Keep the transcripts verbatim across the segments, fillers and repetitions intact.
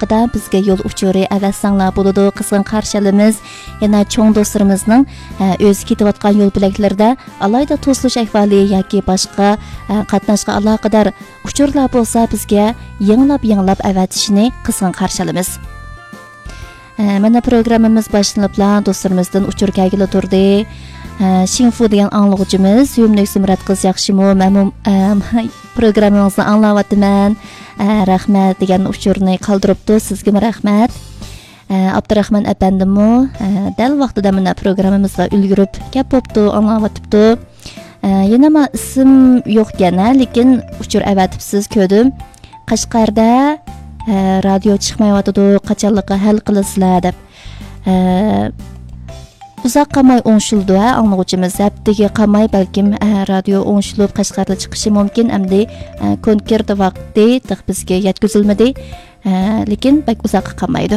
haqida bizga yo'l uchuri avatsanglar bo'ladi. Qizg'in qarshi olamiz. Yana cho'ng do'stlarimizning o'zi ketayotgan yo'l bilaklarida alayda to'silish ahvoli yoki boshqa qatnashga aloqador uchurlar bo'lsa bizga yanglab-yanglab avatishini qizg'in qarshi olamiz. Mana programmamiz boshlanibla do'stlarimizdan uchur kelgili turdi. Shinfu degan anglag'uvchimiz Yumlik Simrat qiz yaxshimi? Men programmangizni anglayapman. Rahmat degan uchurni qoldiribdi. Sizga rahmat. Abdurahmon apandimmi dal vaqtida mana programmamizga ulgurib gap bo'pti, anglayapti. Yana men ism yo'q yana, lekin uchur avatibsiz ko'rdim. Qashqarda radio chiqmayotdi, qachonliqqa hal qilasizlar deb. Uzoq qamay o'ngshildi, anglag'uvchimiz haftaga qamay balkim radio o'ngshilib Qashqarda chiqishi mumkin, amdi konkert vaqti tiq bizga yetkazilmadi, lekin bak uzoq qamaydi.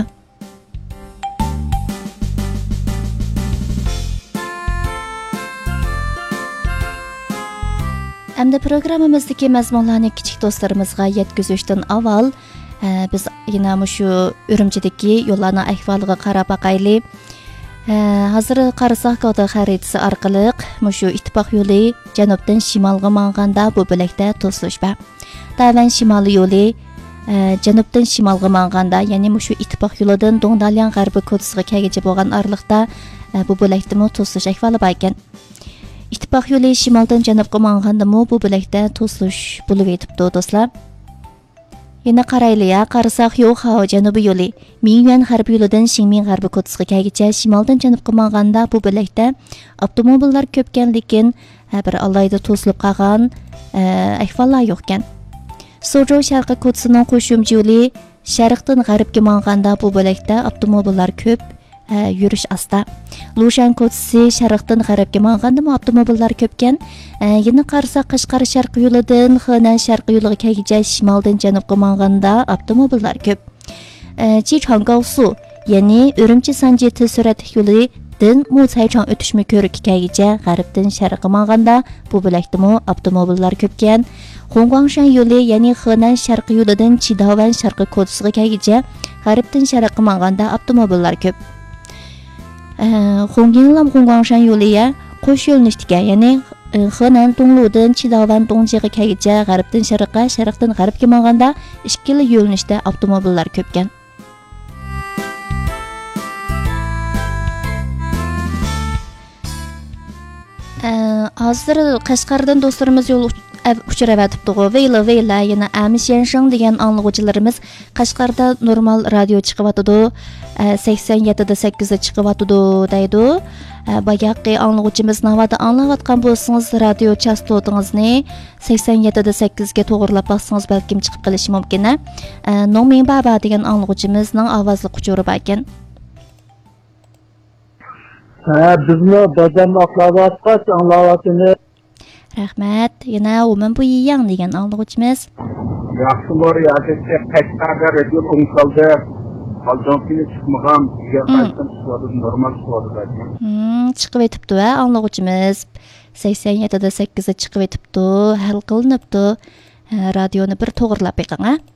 Hamda programmamizdagi mazmunlarni kichik do'stlarimizga yetkazishdan avval biz yana shu Urumchidagi yo'llarning ahvoliga qarab baqaylik. Hozir qarasak ko'da xaritasi orqali shu ittifoq yo'li janubdan shimolga manganda bu bo'lakda to'silish bor. Tavan shimoliy yo'li janubdan shimolga manganda, ya'ni shu ittifoq yo'lidan Dongdalyan g'arbiy ko'disiga kelgacha bo'lgan oraliqda bu bo'lakda to'silish ahvoli bor ekan. İttifaq yo'li shimoldan janubga manganda bu bo'lakda to'silish bo'lib yetibdi do'stlar. Yana qarayliya, qarasak yo'q ha janubiy yo'li. Mingyan g'arbiy yo'lidan Shingmin g'arbiy ko'disiga kelgacha shimoldan janubga manganda bu bo'lakda avtomobillar ko'pkan, lekin bir alayda to'silib qolgan ahvollar yo'q ekan. Sojo sharqiy ko'disining qo'shimcha yo'li sharqdan g'arbga manganda bu bo'lakda avtomobillar ko'p, yurish asta. Lushan ko'disi sharqdan g'arbga manganda avtomobillar ko'pkan. Yana qarasak Qashqar sharqiy yo'lidan Xanan sharqiy yo'liga kelgacha shimoldan janubga manganda avtomobillar ko'p. Jichanggaosu, ya'ni Urumchi Sanji tez suratli yo'lidan Mucaychang o'tishma ko'rikka kelgacha g'arbdan sharqqa manganda bu bo'lakda avtomobillar ko'pkan. Hongguangshan yo'li, ya'ni Xanan sharqiy yo'lidan Chidavan sharqiy ko'disiga kelgacha g'arbdan sharqqa manganda avtomobillar ko'p. Hongyinglam Hongguangshan yo'liga qo'sh yo'lnishdika, ya'ni Xanan Dongludan Chidavan Dongjiga kelgacha g'arbdan sharqqa, sharqdan g'arbga manganda ikkala yo'lnishda avtomobillar ko'pkan. Hozir Qashqardan do'stlarimiz yo'l uchiravatibdi. Veyla veyla yana Amish Yanshang degan anglag'uvchilarimiz Qashqarda normal radio chiqyapti. sakson yetti da sakkiz da chiqyapti deydi. Bayaqi anglag'uvchimiz navada anglayotgan bo'lsangiz radio chastotingizni sakson yetti da sakkiz ga to'g'rilab bossangiz balkim chiqib qolishi mumkin. Nomin baba degan anglag'uvchimizning ovozli quchuri bor ekan. Ha, bizni badam aqlavatqas anglayotini. Rahmat. Yana uman bu yiyang degan anglag'uvchimiz. Yaxshi bor, yaxshi Qashqarda radio o'ngsaldi. Qaljonqini chiqmagan, yerdan chiqadi, normal chiqadi. Hmm, chiqib etibdi va anglag'uvchimiz sakson yetti da sakkiz da chiqib etibdi, hal qilinibdi. Radioni bir to'g'rilab beqing, ha?